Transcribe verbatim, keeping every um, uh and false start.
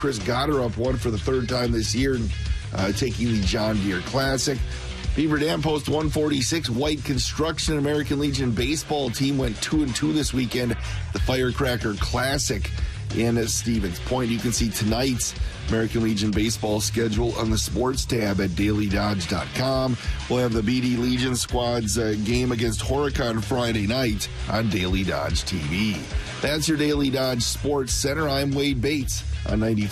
Chris Goddard won for the third time this year, uh, taking the John Deere Classic. Beaver Dam Post one forty-six. White Construction American Legion baseball team went two and two this weekend. The Firecracker Classic in Stevens Point. You can see tonight's American Legion baseball schedule on the sports tab at daily dodge dot com. We'll have the B D Legion squad's uh, game against Horicon Friday night on Daily Dodge T V. That's your Daily Dodge Sports Center. I'm Wade Bates on ninety-five.